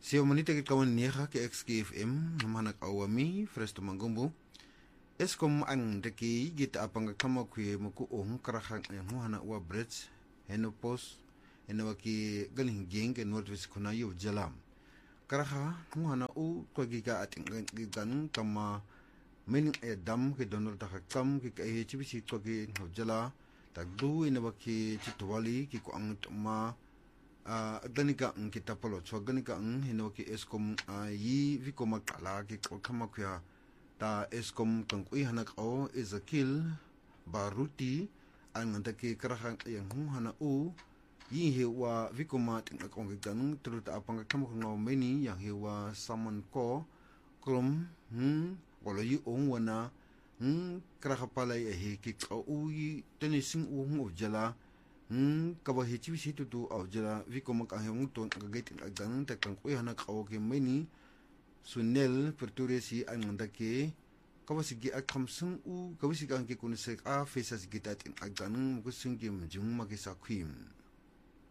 Siya manita kit kawan niya ke XKFM namanak awami fresh tumangumbu. Eskom ang deki gita apang kama kuye muku karahang yang muhana wa bridge henopos enawaki galing geng ke northwest kuna yu jalam. Karaha muhana kwa giga ating gigan kama mening dam ke donor takakam ke chibisi kwa gi jala tagdu enawaki chitwali ki ko ang tuma ganika ang kita palo so ganika ang hinoki eskom yi viko makala ki kama kuya ta eskom kang kui hanak o Ezekiel Baruti ang ndaki karahang yang hana yi hewa viko mat ng akong giganung truta apang kama kung meni yang hewa saman ko krum wala yi wana karahapalay ki yi tenising jala kabahi chibisi tu au jala viko makaheng ton agait agang takang kuy hanak aw ke meni sunel perturesi ang ndake kabasigi akamsung kabasigi ang ke kunisek a fesas gitat in agang mukusung gim jung magisa kwim